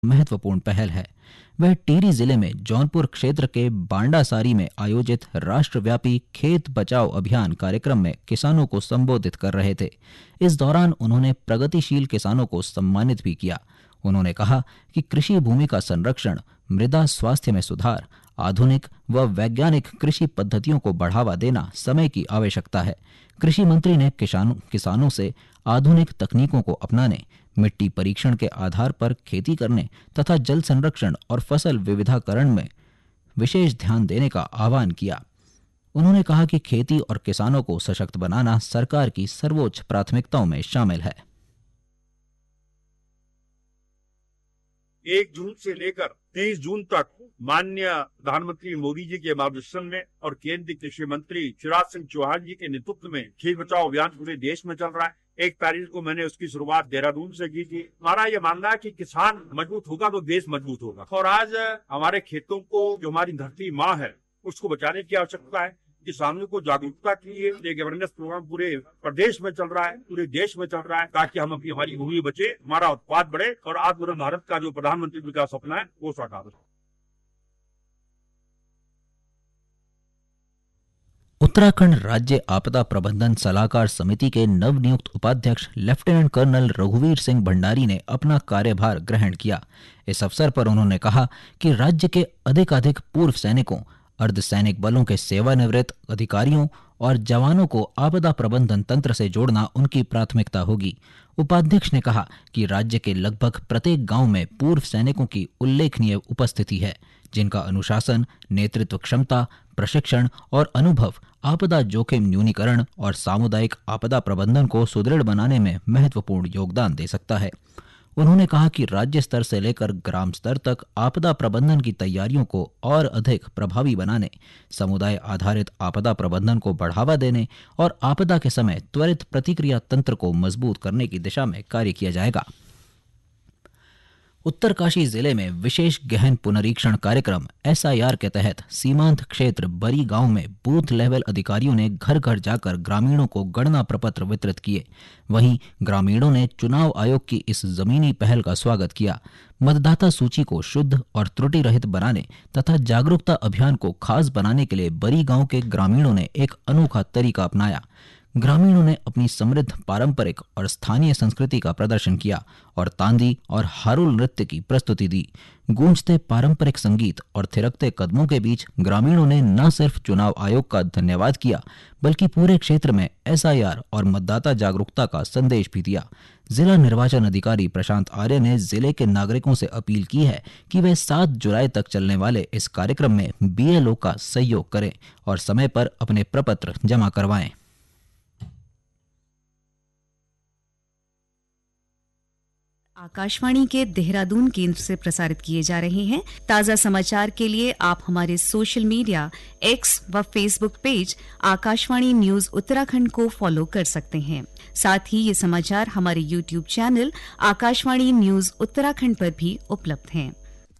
महत्वपूर्ण पहल है। वह टिहरी जिले में जौनपुर क्षेत्र के बांडासारी में आयोजित राष्ट्रव्यापी खेत बचाओ अभियान कार्यक्रम में किसानों को संबोधित कर रहे थे। इस दौरान उन्होंने प्रगतिशील किसानों को सम्मानित भी किया। उन्होंने कहा कि कृषि भूमि का संरक्षण, मृदा स्वास्थ्य में सुधार, आधुनिक व वैज्ञानिक कृषि पद्धतियों को बढ़ावा देना समय की आवश्यकता है। कृषि मंत्री ने किसानों से आधुनिक तकनीकों को अपनाने, मिट्टी परीक्षण के आधार पर खेती करने तथा जल संरक्षण और फसल विविधीकरण में विशेष ध्यान देने का आह्वान किया। उन्होंने कहा कि खेती और किसानों को सशक्त बनाना सरकार की सर्वोच्च प्राथमिकताओं में शामिल है। 1 जून से लेकर 30 जून तक माननीय प्रधानमंत्री मोदी जी के मार्गदर्शन में और केंद्रीय कृषि मंत्री शिवराज सिंह चौहान जी के नेतृत्व में खेत बचाओ अभियान पूरे देश में चल रहा है। 1 तारीख को मैंने उसकी शुरुआत देहरादून से की थी। हमारा ये मानना है कि किसान मजबूत होगा तो देश मजबूत होगा। और आज हमारे खेतों को, जो हमारी धरती माँ है, उसको बचाने की आवश्यकता है। किसानों को जागरूकता के लिए एक अवेयरनेस प्रोग्राम पूरे प्रदेश में चल रहा है, पूरे देश में चल रहा है, ताकि हम अपनी हमारी भूमि बचे, हमारा उत्पाद बढ़े और आत्मनिर्भर भारत का जो प्रधानमंत्री विकास सपना है वो साकार हो। उत्तराखंड राज्य आपदा प्रबंधन सलाहकार समिति के नवनियुक्त उपाध्यक्ष लेफ्टिनेंट कर्नल रघुवीर सिंह भंडारी ने अपना कार्यभार ग्रहण किया। इस अवसर पर उन्होंने कहा कि राज्य के अधिकाधिक पूर्व सैनिकों, अर्धसैनिक बलों के सेवानिवृत्त अधिकारियों और जवानों को आपदा प्रबंधन तंत्र से जोड़ना उनकी प्राथमिकता होगी। उपाध्यक्ष ने कहा कि राज्य के लगभग प्रत्येक गांव में पूर्व सैनिकों की उल्लेखनीय उपस्थिति है, जिनका अनुशासन, नेतृत्व क्षमता, प्रशिक्षण और अनुभव आपदा जोखिम न्यूनीकरण और सामुदायिक आपदा प्रबंधन को सुदृढ़ बनाने में महत्वपूर्ण योगदान दे सकता है। उन्होंने कहा कि राज्य स्तर से लेकर ग्राम स्तर तक आपदा प्रबंधन की तैयारियों को और अधिक प्रभावी बनाने, समुदाय आधारित आपदा प्रबंधन को बढ़ावा देने और आपदा के समय त्वरित प्रतिक्रिया तंत्र को मजबूत करने की दिशा में कार्य किया जाएगा। उत्तरकाशी जिले में विशेष गहन पुनरीक्षण कार्यक्रम SIR के तहत सीमांत क्षेत्र बरी गांव में बूथ लेवल अधिकारियों ने घर घर जाकर ग्रामीणों को गणना प्रपत्र वितरित किए। वहीं ग्रामीणों ने चुनाव आयोग की इस जमीनी पहल का स्वागत किया। मतदाता सूची को शुद्ध और त्रुटि रहित बनाने तथा जागरूकता अभियान को खास बनाने के लिए बरी गांव के ग्रामीणों ने एक अनोखा तरीका अपनाया। ग्रामीणों ने अपनी समृद्ध पारंपरिक और स्थानीय संस्कृति का प्रदर्शन किया और तांदी और हारुल नृत्य की प्रस्तुति दी। गूंजते पारंपरिक संगीत और थिरकते कदमों के बीच ग्रामीणों ने न सिर्फ चुनाव आयोग का धन्यवाद किया, बल्कि पूरे क्षेत्र में SIR और मतदाता जागरूकता का संदेश भी दिया। जिला निर्वाचन अधिकारी प्रशांत आर्य ने जिले के नागरिकों से अपील की है कि वे 7 जुलाई तक चलने वाले इस कार्यक्रम में BLO का सहयोग करें और समय पर अपने प्रपत्र जमा करवाएं। आकाशवाणी के देहरादून केंद्र से प्रसारित किए जा रहे हैं। ताजा समाचार के लिए आप हमारे सोशल मीडिया X व Facebook page Akashvani news Uttarakhand को फॉलो कर सकते हैं। साथ ही ये समाचार हमारे YouTube channel Akashvani news Uttarakhand पर भी उपलब्ध हैं।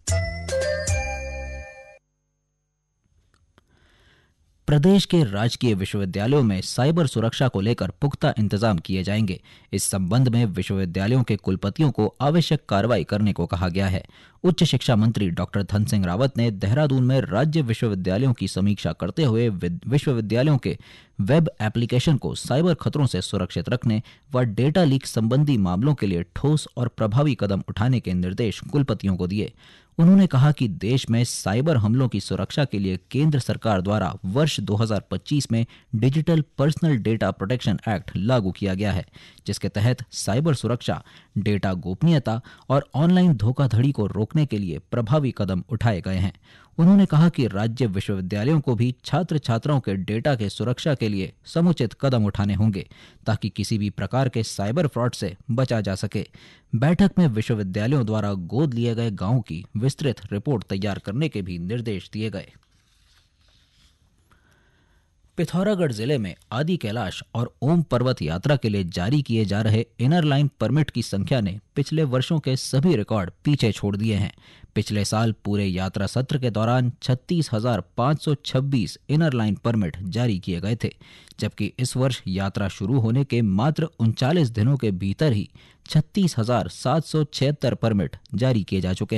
प्रदेश के राजकीय विश्वविद्यालयों में साइबर सुरक्षा को लेकर पुख्ता इंतजाम किए जाएंगे। इस संबंध में विश्वविद्यालयों के कुलपतियों को आवश्यक कार्रवाई करने को कहा गया है। उच्च शिक्षा मंत्री डॉक्टर धन सिंह रावत ने देहरादून में राज्य विश्वविद्यालयों की समीक्षा करते हुए विश्वविद्यालयों के वेब एप्लीकेशन को साइबर खतरों से सुरक्षित रखने व डेटा लीक संबंधी मामलों के लिए ठोस और प्रभावी कदम उठाने के निर्देश कुलपतियों को दिए। उन्होंने कहा कि देश में साइबर हमलों की सुरक्षा के लिए केंद्र सरकार द्वारा वर्ष 2025 में digital personal data protection act लागू किया गया है, जिसके तहत साइबर सुरक्षा, डेटा गोपनीयता और ऑनलाइन धोखाधड़ी को रोकने के लिए प्रभावी कदम उठाए गए हैं। उन्होंने कहा कि राज्य विश्वविद्यालयों को भी छात्र छात्राओं के डेटा के सुरक्षा के लिए समुचित कदम उठाने होंगे, ताकि किसी भी प्रकार के साइबर फ्रॉड से बचा जा सके। बैठक में विश्वविद्यालयों द्वारा गोद लिए गए गांवों की विस्तृत रिपोर्ट तैयार करने के भी निर्देश दिए गए। पिथौरागढ़ जिले में आदि कैलाश और ओम पर्वत यात्रा के लिए जारी किए जा रहे इनर लाइन परमिट की संख्या ने पिछले वर्षों के सभी रिकॉर्ड पीछे छोड़ दिए हैं। पिछले साल पूरे यात्रा सत्र के दौरान 36,526 इनर लाइन परमिट जारी किए गए थे, जबकि इस वर्ष यात्रा शुरू होने के मात्र 39 दिनों के भीतर ही 36,776 परमिट जारी किए जा चुके हैं।